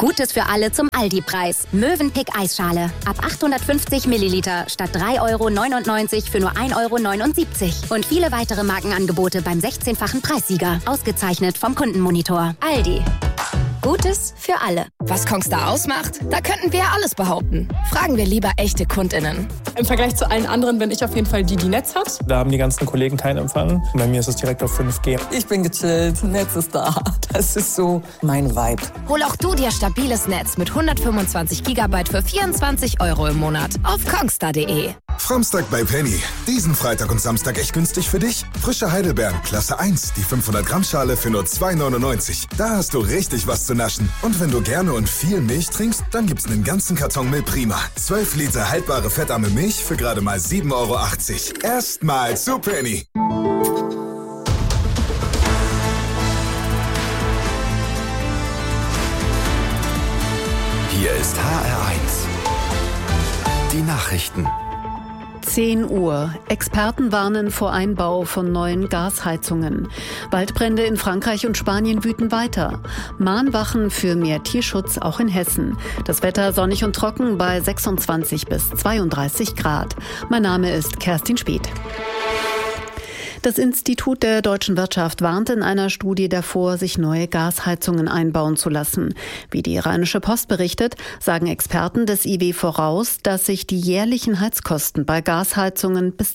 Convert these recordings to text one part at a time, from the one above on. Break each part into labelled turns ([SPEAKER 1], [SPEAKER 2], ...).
[SPEAKER 1] Gutes für alle zum Aldi-Preis. Mövenpick Eisschale. Ab 850 Milliliter statt 3,99 € für nur 1,79 €. Und viele weitere Markenangebote beim 16-fachen Preissieger. Ausgezeichnet vom Kundenmonitor. Aldi. Gutes für alle.
[SPEAKER 2] Was Kongstar ausmacht? Da könnten wir ja alles behaupten. Fragen wir lieber echte KundInnen.
[SPEAKER 3] Im Vergleich zu allen anderen bin ich auf jeden Fall die Netz hat.
[SPEAKER 4] Da haben die ganzen Kollegen keinen Empfang. Bei mir ist es direkt auf 5G.
[SPEAKER 5] Ich bin gechillt, Netz ist da. Das ist so mein Vibe.
[SPEAKER 2] Hol auch du dir stabiles Netz mit 125 GB für 24 € im Monat auf kongstar.de.
[SPEAKER 6] Framstag bei Penny. Diesen Freitag und Samstag echt günstig für dich? Frische Heidelbeeren, Klasse 1, die 500-Gramm-Schale für nur 2,99 €. Da hast du richtig was zu naschen. Und wenn du gerne und viel Milch trinkst, dann gibt's einen ganzen Karton Milch Prima. 12 Liter haltbare fettarme Milch für gerade mal 7,80 €. Erstmal zu Penny.
[SPEAKER 7] Hier ist HR1. Die Nachrichten.
[SPEAKER 8] 10 Uhr. Experten warnen vor Einbau von neuen Gasheizungen. Waldbrände in Frankreich und Spanien wüten weiter. Mahnwachen für mehr Tierschutz auch in Hessen. Das Wetter sonnig und trocken bei 26 bis 32 Grad. Mein Name ist Kerstin Speth. Das Institut der deutschen Wirtschaft warnt in einer Studie davor, sich neue Gasheizungen einbauen zu lassen. Wie die Rheinische Post berichtet, sagen Experten des IW voraus, dass sich die jährlichen Heizkosten bei Gasheizungen bis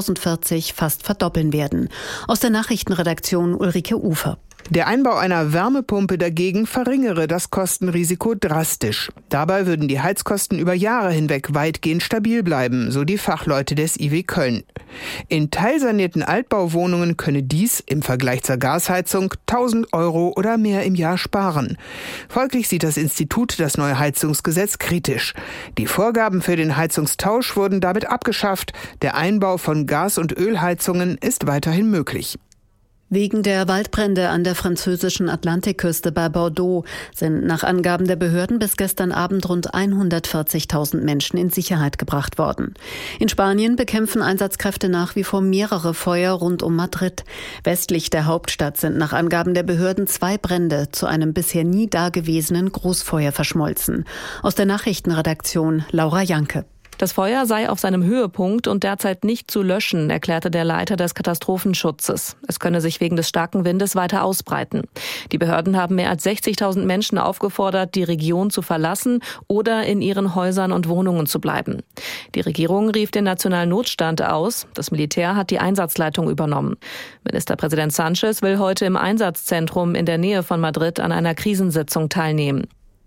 [SPEAKER 8] 2040 fast verdoppeln werden. Aus der Nachrichtenredaktion Ulrike Ufer.
[SPEAKER 9] Der Einbau einer Wärmepumpe dagegen verringere das Kostenrisiko drastisch. Dabei würden die Heizkosten über Jahre hinweg weitgehend stabil bleiben, so die Fachleute des IW Köln. In teilsanierten Altbauwohnungen könne dies im Vergleich zur Gasheizung 1.000 € oder mehr im Jahr sparen. Folglich sieht das Institut das neue Heizungsgesetz kritisch. Die Vorgaben für den Heizungstausch wurden damit abgeschafft. Der Einbau von Gas- und Ölheizungen ist weiterhin möglich.
[SPEAKER 8] Wegen der Waldbrände an der französischen Atlantikküste bei Bordeaux sind nach Angaben der Behörden bis gestern Abend rund 140.000 Menschen in Sicherheit gebracht worden. In Spanien bekämpfen Einsatzkräfte nach wie vor mehrere Feuer rund um Madrid. Westlich der Hauptstadt sind nach Angaben der Behörden 2 Brände zu einem bisher nie dagewesenen Großfeuer verschmolzen. Aus der Nachrichtenredaktion Laura Janke.
[SPEAKER 10] Das Feuer sei auf seinem Höhepunkt und derzeit nicht zu löschen, erklärte der Leiter des Katastrophenschutzes. Es könne sich wegen des starken Windes weiter ausbreiten. Die Behörden haben mehr als 60.000 Menschen aufgefordert, die Region zu verlassen oder in ihren Häusern und Wohnungen zu bleiben. Die Regierung rief den nationalen Notstand aus. Das Militär hat die Einsatzleitung übernommen. Ministerpräsident Sánchez will heute im Einsatzzentrum in der Nähe von Madrid an einer Krisensitzung teilnehmen.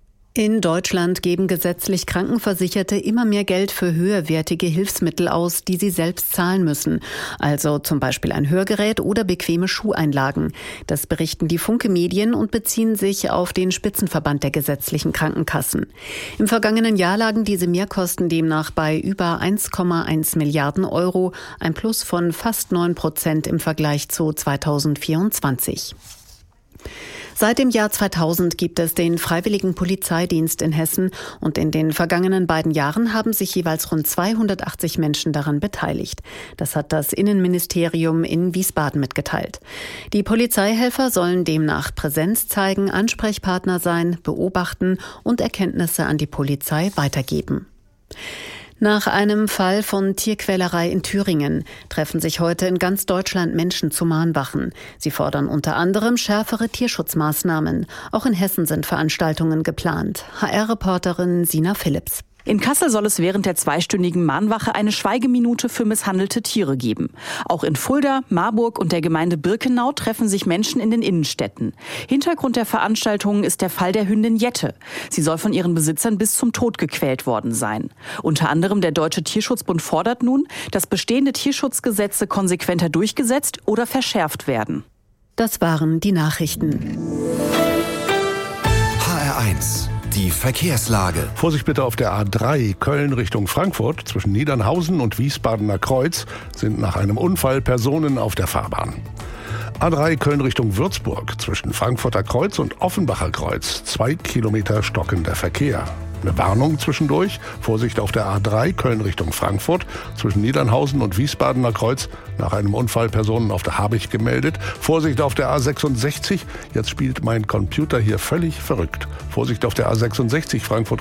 [SPEAKER 8] In Deutschland geben gesetzlich Krankenversicherte immer mehr Geld für höherwertige Hilfsmittel aus, die sie selbst zahlen müssen. Also zum Beispiel ein Hörgerät oder bequeme Schuheinlagen. Das berichten die Funke-Medien und beziehen sich auf den Spitzenverband der gesetzlichen Krankenkassen. Im vergangenen Jahr lagen diese Mehrkosten demnach bei über 1,1 Milliarden €, ein Plus von fast 9% im Vergleich zu 2024. Seit dem Jahr 2000 gibt es den Freiwilligen Polizeidienst in Hessen und in den vergangenen beiden Jahren haben sich jeweils rund 280 Menschen daran beteiligt. Das hat das Innenministerium in Wiesbaden mitgeteilt. Die Polizeihelfer sollen demnach Präsenz zeigen, Ansprechpartner sein, beobachten und Erkenntnisse an die Polizei weitergeben. Nach einem Fall von Tierquälerei in Thüringen treffen sich heute in ganz Deutschland Menschen zu Mahnwachen. Sie fordern unter anderem schärfere Tierschutzmaßnahmen. Auch in Hessen sind Veranstaltungen geplant. HR-Reporterin Sina Philipps.
[SPEAKER 11] In Kassel soll es während der 2-stündigen Mahnwache eine Schweigeminute für misshandelte Tiere geben. Auch in Fulda, Marburg und der Gemeinde Birkenau treffen sich Menschen in den Innenstädten. Hintergrund der Veranstaltungen ist der Fall der Hündin Jette. Sie soll von ihren Besitzern bis zum Tod gequält worden sein. Unter anderem der Deutsche Tierschutzbund fordert nun, dass bestehende Tierschutzgesetze konsequenter durchgesetzt oder verschärft werden.
[SPEAKER 8] Das waren die Nachrichten.
[SPEAKER 7] HR1. Die Verkehrslage.
[SPEAKER 12] Vorsicht bitte auf der A3 Köln Richtung Frankfurt. Zwischen Niedernhausen und Wiesbadener Kreuz sind nach einem Unfall Personen auf der Fahrbahn. A3 Köln Richtung Würzburg. Zwischen Frankfurter Kreuz und Offenbacher Kreuz 2 Kilometer stockender Verkehr. Eine Warnung zwischendurch. Vorsicht auf der A3 Köln Richtung Frankfurt zwischen Niedernhausen und Wiesbadener Kreuz. Nach einem Unfall Personen auf der Habicht gemeldet. Vorsicht auf der A66. Jetzt spielt mein Computer hier völlig verrückt. Vorsicht auf der A66 Frankfurt